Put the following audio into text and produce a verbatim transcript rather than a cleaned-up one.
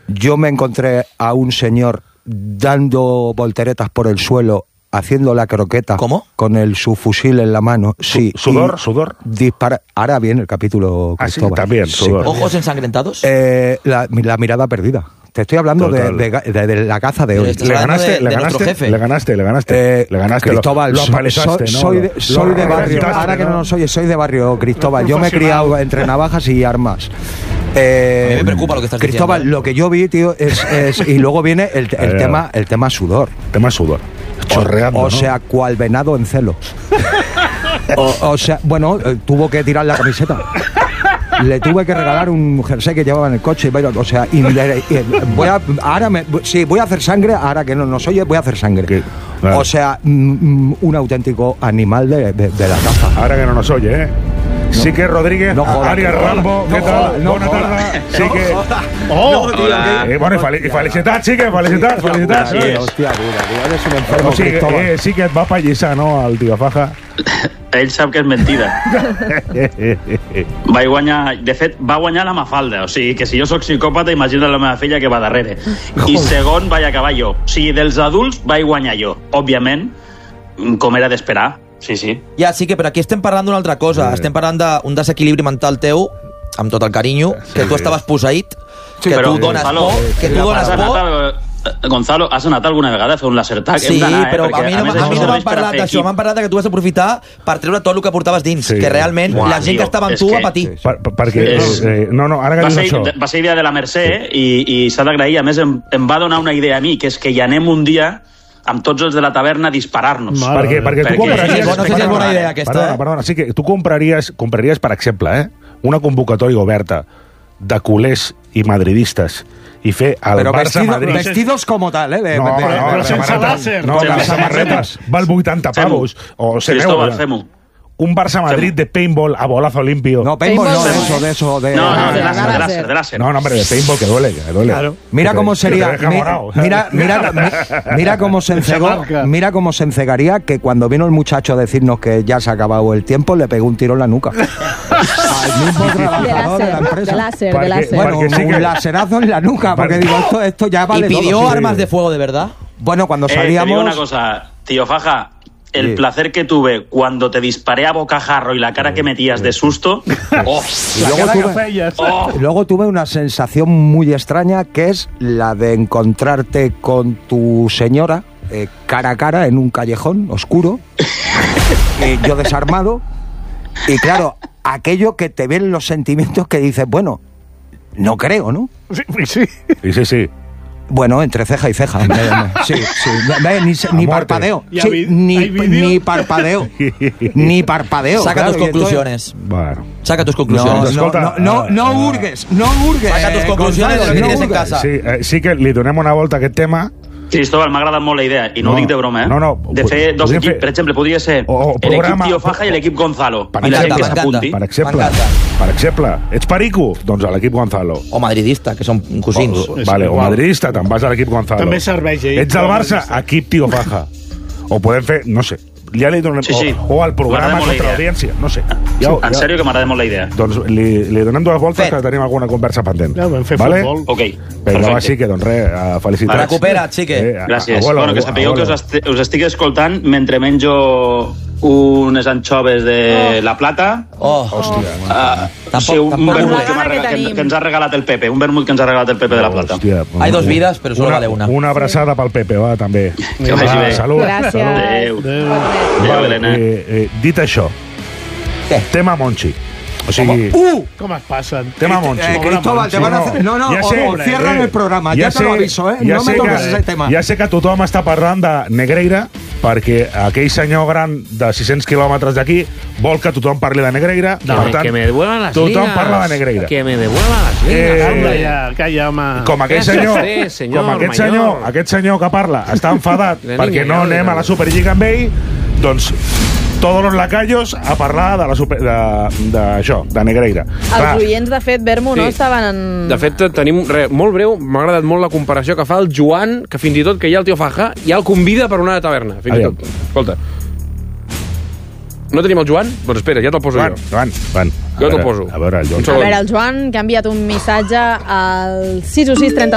yo me encontré a un señor dando volteretas por el suelo, haciendo la croqueta. ¿Cómo? Con el subfusil en la mano. Sí. ¿Sudor? ¿Sudor? Dispara. Ahora viene el capítulo, Cristóbal. Ah, sí, también, sudor. Sí. ¿Ojos ensangrentados? Eh, la, la mirada perdida. Te estoy hablando de, de, de, de la caza de hoy. Le ganaste, de, le, de ganaste jefe. le ganaste, le ganaste, eh, le ganaste. Cristóbal, lo, lo apalesaste, soy, ¿no? soy de, soy lo de barrio. Ahora que no nos oyes, soy de barrio, Cristóbal. Yo me he criado entre navajas y armas. Eh, a mí me preocupa lo que estás Cristóbal, diciendo. lo que yo vi, tío, es, es y luego viene el, el eh, tema, el tema sudor. Tema sudor. Chorreando, O, o ¿no? sea, cual venado en celo. o, o sea, bueno, eh, tuvo que tirar la camiseta. Le tuve que regalar un jersey que llevaba en el coche. O sea, indere, voy a, ahora me, sí, voy a hacer sangre. Ahora que no nos oye, voy a hacer sangre. Claro. O sea, mm, un auténtico animal de, de, de la caza. Ahora que no nos oye, ¿eh? No, sí que Rodríguez, no joda, Arias no Rambo, no què tal? Joda, no Bona joda, tarda. Sí no que... Joda. Oh! No, hola. Eh, bueno, i, fel i felicitats, sí que felicitats, felicitats. Sí, hòstia, dura, tío, eres un enfermo, o sigui, Cristóbal. eh, sí que et va pallissar, no, el tio Faja? Ell sap que és mentida. Va guanyar, de fet, va guanyar la Mafalda. O sigui, que si jo sóc psicòpata, imagina la meva filla que va darrere. I segon vaig acabar jo. O sigui, dels adults vaig guanyar jo. Òbviament, com era d'esperar. Sí, sí. Ja, sí que, però aquí estem parlant d'una altra cosa. Sí. Estem parlant d'un desequilibri mental teu, amb tot el carinyo, que sí, tu sí. estaves posseït, sí, que però, tu dones Gonzalo, por, que tu dones por... Gonzalo, has anat alguna vegada a fer un laser tag? Sí, eh? però a mi no, a a mi no m'han parlat d'això, m'han parlat que tu vas aprofitar per treure tot el que portaves dins, Sí. que realment Uah, la gent tio, que estava amb és tu que- va patir. Per, per, perquè... És- Eh, no, no, ara que Va dius ser, això... va ser idea de la Mercè, eh? i, i s'ha d'agrair. A més, em, em va donar una idea a mi, que és que hi anem un dia amb tots els de la taverna a disparar-nos. Perquè, perquè tu Perquè- compraries... No sé si és bona idea, aquesta, Perdona, eh? perdona, sí que tu compraries, compraries, per exemple, eh, una convocatòria oberta de culers i madridistes i fer el Pero vestido, Barça-Madrid... vestidos como tal, ¿eh? De, No, de, no, de, no, de, les de, samarretes, no, Fem-ho. les samarretes val vuitanta pavos. O cent Cristóbal, euros. fem-ho. Un Barça-Madrid de paintball a bolazo limpio. No, paintball no, de Paintball eso, de eso, de... No, no, de de láser, de láser. láser, de láser. No, no, hombre, de paintball que duele, que duele. Claro. Mira Que cómo te- que sería, te deja mi- morado. mira, mira, mi- mira cómo se encegó, marca. mira cómo se encegaría que cuando vino el muchacho a decirnos que ya se ha acabado el tiempo, le pegó un tiro en la nuca. Al mismo De trabajador de la láser, empresa. de láser, Para de que- láser. para Bueno, que sí un que- laserazo en la nuca, porque Vale. digo, esto, esto ya ¿Y vale pidió todo. Sí. armas de fuego de verdad? Bueno, cuando Eh, te digo salíamos... una cosa, tío Faja, el Sí. placer que tuve cuando te disparé a bocajarro y la cara que metías de susto... Oh, y luego Cada que tuve, feies. oh. luego tuve una sensación muy extraña, que es la de encontrarte con tu señora eh, cara a cara en un callejón oscuro, eh, yo desarmado, y claro, aquello que te ven los sentimientos que dices, bueno, no creo, ¿no? Sí, sí. Sí, sí, sí. Bueno, entre ceja y ceja. me- me- Sí, sí. Ve, Ni, se- A ni muerte. parpadeo. ¿Y Sí, hay vi- ni, hay vídeo? ni parpadeo. Ni parpadeo. Saca claro, tus y entonces- conclusiones. Bueno. Saca tus No, conclusiones. no, Escolta, no, no, eh, no eh, hurgues, no hurgues. Saca tus eh, conclusiones de lo que Gonzalo, tienes en no casa. Sí, eh, sí que li donem una volta a aquest tema. Cristóbal, m'ha agradat molt la idea, i no, No, ho dic de broma, eh? no, no, de fer dos podríem equips, fer- per exemple, podria ser o- o l'equip programa- Tio Faja i l'equip Gonzalo. Per I la gent exemple, que s'apunti. Per exemple, M'encanta. per exemple, ets perico? Doncs a l'equip Gonzalo. O madridista, que són cosins. O, vale, o igual. madridista, te'n vas a l'equip Gonzalo. També serveix ell. Ets del Barça, equip Tio Faja. O podem fer, no sé, ja li donem... Sí, sí. O, o el programa M'agrada molt la contra idea. l'audiència, no sé. Ja, En sèrio que m'agrada molt la idea. Doncs li, li donem dues voltes Fet. que tenim alguna conversa pendent. Ja, vam fer vale? futbol. Ok, Vinga, va, perfecte. sí que, doncs res, eh, felicitats. Recupera't, sí que. a- Gràcies. abuelo, bueno, que sapigueu que us, abuelo. est us estic escoltant mentre menjo unes anxoves de La Plata. Oh, Hòstia, Uh, Tampoc- sí, un tampoc vermut una que, m'ha gana que regalat- que, tenim. que ens ha regalat el Pepe, un vermut que ens ha regalat el Pepe de La Plata. Hòstia, Hay dos vidas, però solo vale una. Una abraçada pel Pepe, va, també. Que vagi Va, bé. Salut. Gràcies. Salut. Adéu. Adéu. Adéu, Vale, Helena. eh, eh, dit això, Què? tema Monchi. O sigui, ¡Uh! Com es passen? tema Monchi. Eh, Cristóbal, te van a hacer... No, no, Ja o- sé, o cierran eh, el programa, ya, te lo aviso, ¿eh? ja No me sé toques que, ese tema. Ja sé que tothom està parlant de Negreira, perquè aquell senyor gran de sis-cents quilòmetres d'aquí vol que tothom parli de Negreira. No, per tant, que me devuelvan las tothom ligas. parla de Negreira. Que me devuelvan las ligas. Eh, Calla hombre. ja, calla, home. Com aquell Eso senyor, sí, senyor com aquest mayor. senyor, aquest senyor que parla està enfadat La perquè niña no ya, anem a la Superliga amb ell, doncs tots los lacayos a parlar de la super, de, de, això, de Negreira. Els oients, de fet, Vermo, no Sí. estaven en... De fet, tenim re, molt breu, m'ha agradat molt la comparació que fa el Joan, que fins i tot que hi ha el tio Faja, ja el convida per una taverna, fins Aviam. i tot. Escolta. No tenim el Joan? Doncs espera, ja te'l poso Van, jo. van, van. Jo te'l poso. A veure, el Joan. Un A segon. veure, el Joan, que ha enviat un missatge al sis u sis trenta